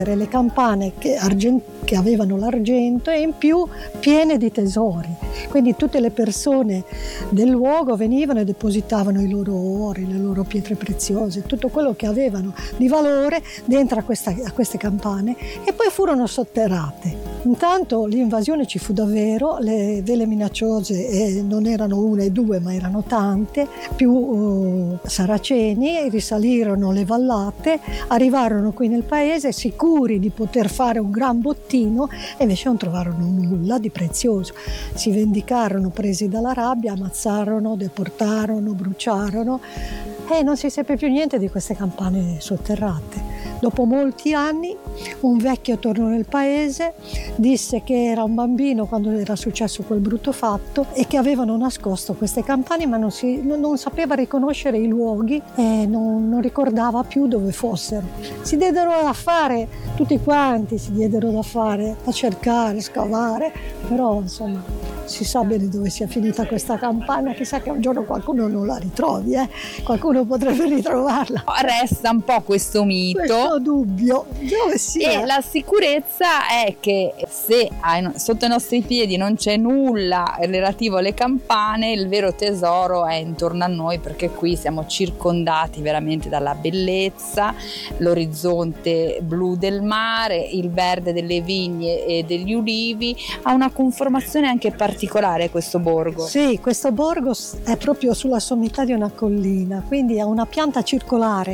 le campane che avevano l'argento e in più piene di tesori. Quindi tutte le persone del luogo venivano e depositavano i loro ori, le loro pietre preziose, tutto quello che avevano di valore dentro a queste campane, e poi furono sotterrate. Intanto l'invasione ci fu davvero, le vele minacciose non erano una e due ma erano tante, più saraceni risalirono le vallate, arrivarono qui nel paese sicuri di poter fare un gran bottino e invece non trovarono nulla di prezioso. Si vendicarono presi dalla rabbia, ammazzarono, deportarono, bruciarono e non si seppe più niente di queste campane sotterrate. Dopo molti anni un vecchio tornò nel paese, disse che era un bambino quando era successo quel brutto fatto e che avevano nascosto queste campane ma non sapeva riconoscere i luoghi e non ricordava più dove fossero. Si diedero da fare, tutti quanti si diedero da fare, a cercare, scavare, però insomma si sa bene dove sia finita questa campana, chissà che un giorno qualcuno non la ritrovi, qualcuno potrebbe ritrovarla. Resta un po' questo mito, questo dubbio, dove sia. E la sicurezza è che se sotto i nostri piedi non c'è nulla relativo alle campane, il vero tesoro è intorno a noi, perché qui siamo circondati veramente dalla bellezza, l'orizzonte blu del mare, il verde delle vigne e degli ulivi. Ha una conformazione anche particolare questo borgo. Sì, questo borgo è proprio sulla sommità di una collina, quindi ha una pianta circolare.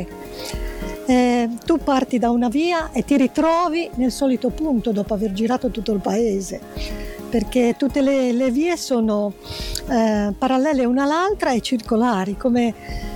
Tu parti da una via e ti ritrovi nel solito punto dopo aver girato tutto il paese, perché tutte le vie sono parallele una all'altra e circolari, come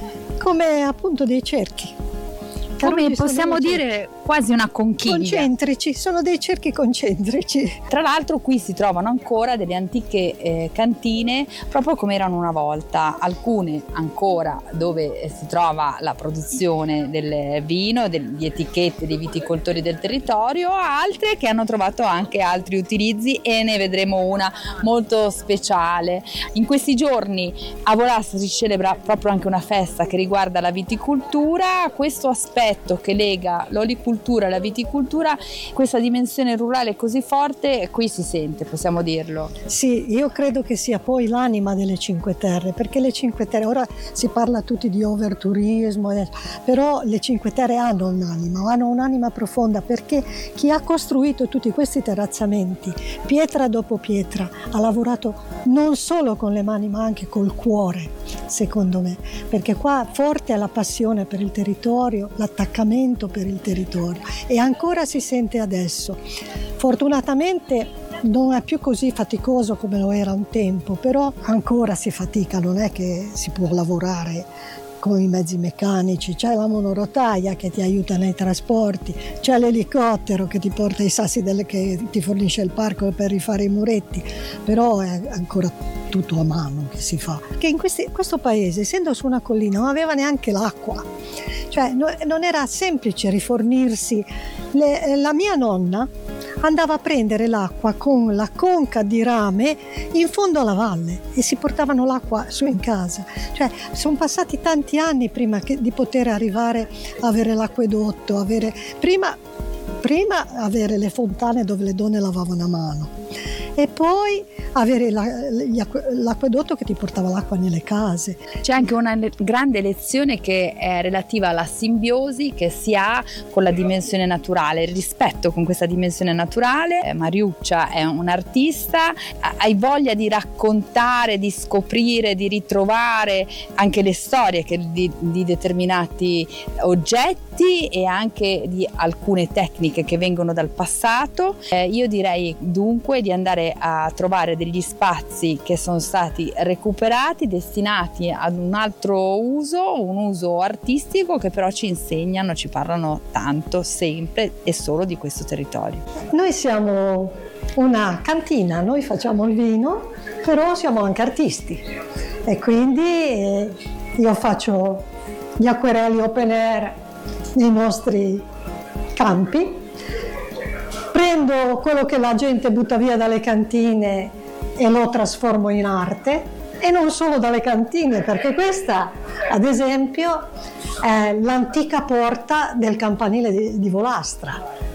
appunto dei cerchi. Come possiamo dire quasi una conchiglia. Concentrici, sono dei cerchi concentrici. Tra l'altro qui si trovano ancora delle antiche cantine, proprio come erano una volta, alcune ancora dove si trova la produzione del vino, di etichette dei viticoltori del territorio, altre che hanno trovato anche altri utilizzi e ne vedremo una molto speciale. In questi giorni a Volastro si celebra proprio anche una festa che riguarda la viticoltura, questo aspetto che lega l'olicoltura e la viticoltura, questa dimensione rurale così forte, qui si sente, possiamo dirlo. Sì, io credo che sia poi l'anima delle Cinque Terre, perché le Cinque Terre, ora si parla tutti di overturismo, però le Cinque Terre hanno un'anima profonda, perché chi ha costruito tutti questi terrazzamenti, pietra dopo pietra, ha lavorato non solo con le mani ma anche col cuore, secondo me, perché qua forte è la passione per il territorio, l'attaccamento per il territorio, e ancora si sente adesso. Fortunatamente non è più così faticoso come lo era un tempo, però ancora si fatica, non è che si può lavorare con i mezzi meccanici, c'è la monorotaia che ti aiuta nei trasporti, c'è l'elicottero che ti porta i sassi che ti fornisce il parco per rifare i muretti, però è ancora tutto a mano che si fa. Che in questo paese, essendo su una collina, non aveva neanche l'acqua, cioè non era semplice rifornirsi. La mia nonna andava a prendere l'acqua con la conca di rame in fondo alla valle e si portavano l'acqua su in casa. Cioè sono passati tanti anni prima di poter arrivare a avere l'acquedotto, prima avere le fontane dove le donne lavavano a mano e poi avere l'acquedotto che ti portava l'acqua nelle case. C'è anche una grande lezione che è relativa alla simbiosi che si ha con la dimensione naturale, il rispetto con questa dimensione naturale. Mariuccia è un'artista, hai voglia di raccontare, di scoprire, di ritrovare anche le storie di determinati oggetti e anche di alcune tecniche che vengono dal passato. Io direi dunque di andare a trovare degli spazi che sono stati recuperati, destinati ad un altro uso, un uso artistico, che però ci insegnano, ci parlano tanto, sempre e solo di questo territorio. Noi siamo una cantina, noi facciamo il vino, però siamo anche artisti e quindi io faccio gli acquerelli open air nei nostri campi. Prendo quello che la gente butta via dalle cantine e lo trasformo in arte, e non solo dalle cantine, perché questa, ad esempio, è l'antica porta del campanile di Volastra.